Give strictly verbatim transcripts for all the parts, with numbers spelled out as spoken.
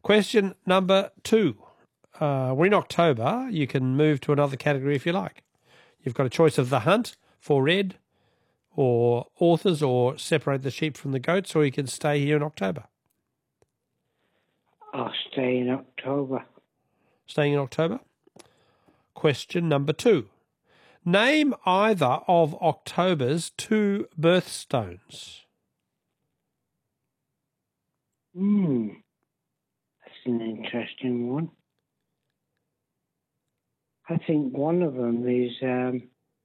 Question number two. Uh, we're in October. You can move to another category if you like. You've got a choice of The Hunt, For Red, or Authors, or Separate the Sheep from the Goats, or you can stay here in October. I'll stay in October. Staying in October. Question number two. Name either of October's two birthstones. Hmm. That's an interesting one. I think one of them is... Um,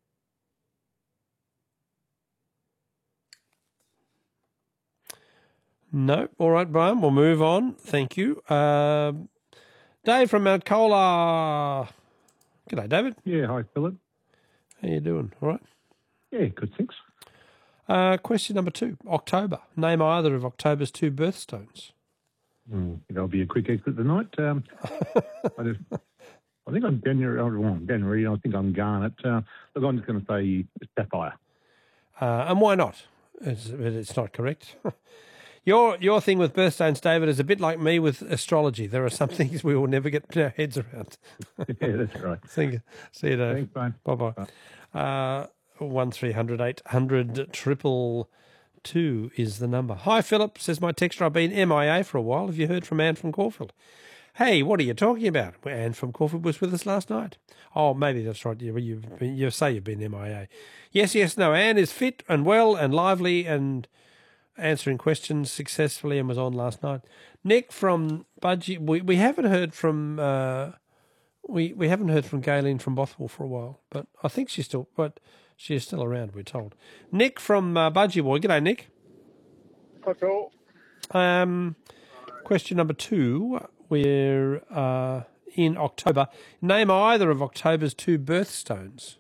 No. All right, Brian, we'll move on. Thank you. Uh, Dave from Mount Cola. G'day, David. Yeah, hi, Philip. How you doing? All right? Yeah, good, thanks. Uh, question number two. October. Name either of October's two birthstones. Mm, that'll be a quick exit tonight. Um, I, just, I think I'm January, oh, wrong, January, I think I'm Garnet. Uh, look, I'm just going to say Sapphire. Uh, and why not? It's, it's not correct. Your your thing with birthstones, David, is a bit like me with astrology. There are some things we will never get our heads around. Yeah, that's right. See you, see you Dave. Thanks, Brian. Bye-bye. Uh, one three hundred eight hundred triple two is the number. Hi, Philip, says my texter. I've been M I A for a while. Have you heard from Anne from Caulfield? Hey, what are you talking about? Well, Anne from Caulfield was with us last night. Oh, maybe that's right. You, you, you say you've been M I A. Yes, yes, no. Anne is fit and well and lively and answering questions successfully and was on last night. Nick from Budgie, we, we haven't heard from uh, we we haven't heard from Gayleen from Bothwell for a while, but I think she's still but she is still around. We're told. Nick from uh, Budgie Boy, g'day Nick. Hi Phil. Um, question number two. We're uh, in October. Name either of October's two birthstones.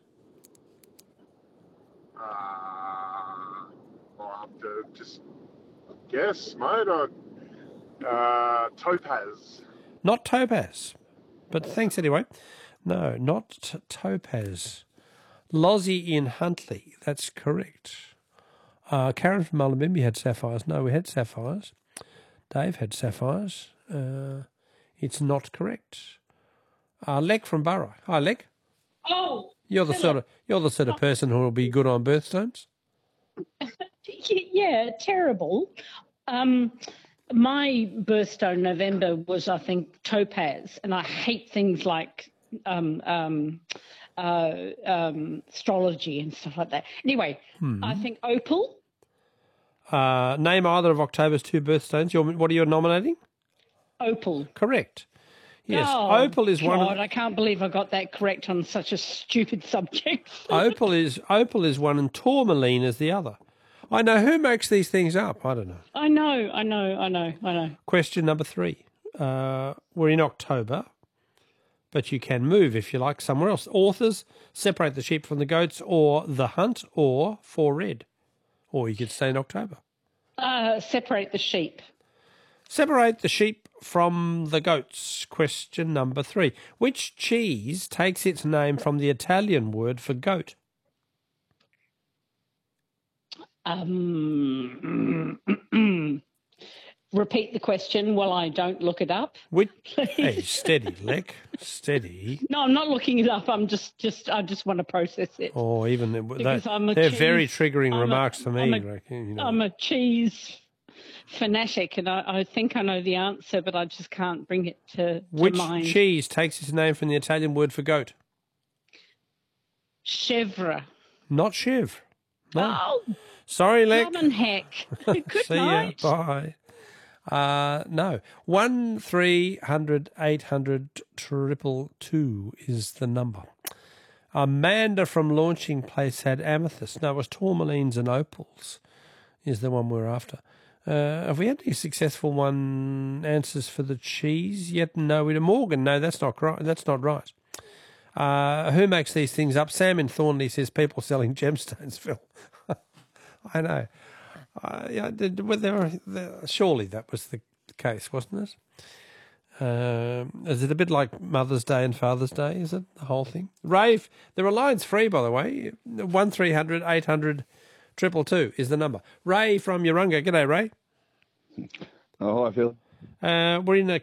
Just guess, mate. Uh, uh, Topaz. Not Topaz, but thanks anyway. No, not t- Topaz. Lozzie in Huntley. That's correct. Uh, Karen from Mullumbimby had sapphires. No, we had sapphires. Dave had sapphires. Uh, it's not correct. Uh, Lek from Burra. Hi, Lek. Oh, you're the Philip. sort of you're the sort of person who will be good on birthstones. Yeah, terrible. Um, my birthstone, November, was, I think, topaz, and I hate things like um, um, uh, um, astrology and stuff like that. Anyway, Hmm. I think opal. Uh, name either of October's two birthstones. You're, what are you nominating? Opal. Correct. Yes, Oh, opal is one. God, Of, I can't believe I got that correct on such a stupid subject. opal is opal is one, and tourmaline is the other. I know who makes these things up. I don't know. I know, I know, I know, I know. Question number three. Uh, we're in October, but you can move if you like somewhere else. Authors, Separate the Sheep from the Goats, or The Hunt, or For Red. Or you could stay in October. Uh, separate the sheep. Separate the sheep from the goats. Question number three. Which cheese takes its name from the Italian word for goat? Um, repeat the question while I don't look it up. Which, please. Hey, steady, Lek, steady. No, I'm not looking it up. I'm just, just, I just want to process it. Or even Because they, I'm a they're cheese- very triggering I'm a- remarks for me. I'm a- Greg, you know. I'm a cheese fanatic, and I, I think I know the answer, but I just can't bring it to, to Which mind. cheese takes its name from the Italian word for goat? Chèvre. Not Chev. No. Oh, Sorry, Lek. lemon heck. Good See night. ya. Bye. Uh, no. One three hundred eight hundred triple two is the number. Amanda from Launching Place had amethyst. No, it was tourmalines and opals is the one we're after. Uh, have we had any successful one answers for the cheese yet? No, we Morgan. No, that's not right. That's not right. Uh, who makes these things up? Sam in Thornley says people selling gemstones, Phil. I know. Uh, yeah, did, were there, there, surely that was the case, wasn't it? Um, is it a bit like Mother's Day and Father's Day? Is it the whole thing? Rave, there are lines free, by the way. One three hundred eight hundred triple two is the number. Ray from Urunga. G'day, Ray. Oh, hi, Phil. Uh, we're in a